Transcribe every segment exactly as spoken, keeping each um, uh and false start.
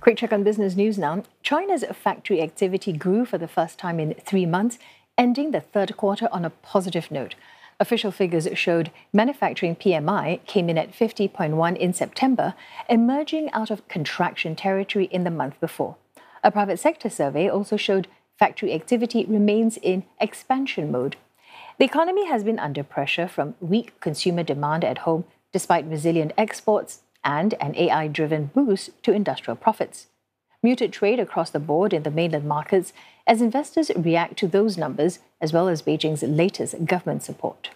Quick check on business news now. China's factory activity grew for the first time in three months, ending the third quarter on a positive note. Official figures showed manufacturing P M I came in at fifty point one in September, emerging out of contraction territory in the month before. A private sector survey also showed factory activity remains in expansion mode. The economy has been under pressure from weak consumer demand at home, despite resilient exports and an A I-driven boost to industrial profits. Muted trade across the board in the mainland markets as investors react to those numbers, as well as Beijing's latest government support.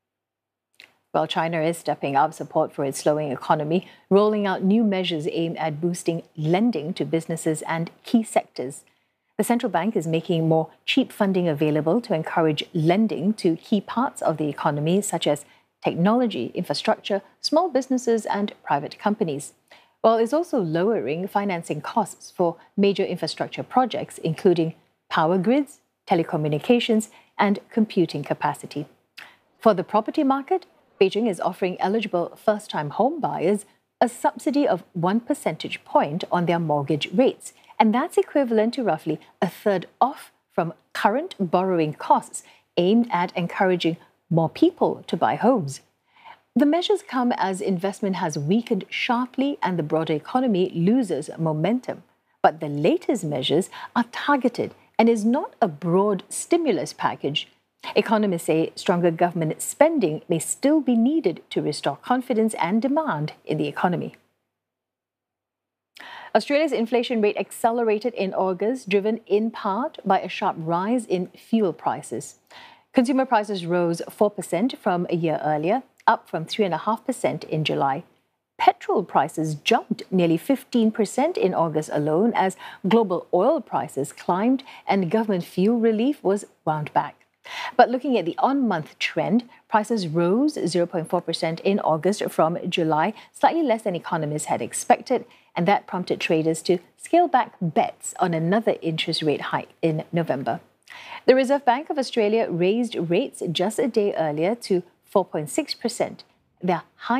While China is stepping up support for its slowing economy, rolling out new measures aimed at boosting lending to businesses and key sectors. The central bank is making more cheap funding available to encourage lending to key parts of the economy, such as technology, infrastructure, small businesses and private companies, while it's also lowering financing costs for major infrastructure projects, including power grids, telecommunications and computing capacity. For the property market, Beijing is offering eligible first-time home buyers a subsidy of one percentage point on their mortgage rates, and that's equivalent to roughly a third off from current borrowing costs, aimed at encouraging more people to buy homes. The measures come as investment has weakened sharply and the broader economy loses momentum. But the latest measures are targeted and is not a broad stimulus package. Economists say stronger government spending may still be needed to restore confidence and demand in the economy. Australia's inflation rate accelerated in August, driven in part by a sharp rise in fuel prices. Consumer prices rose four percent from a year earlier, up from three point five percent in July. Petrol prices jumped nearly fifteen percent in August alone as global oil prices climbed and government fuel relief was wound back. But looking at the on-month trend, prices rose zero point four percent in August from July, slightly less than economists had expected, and that prompted traders to scale back bets on another interest rate hike in November. The Reserve Bank of Australia raised rates just a day earlier to four point six percent, their highest